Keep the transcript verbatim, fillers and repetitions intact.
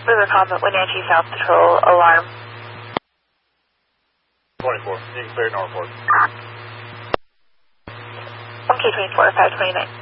River Comet, Wenatchee South Patrol, alarm. twenty-four, you can clear Norfolk. one K twenty-four, five twenty-nine.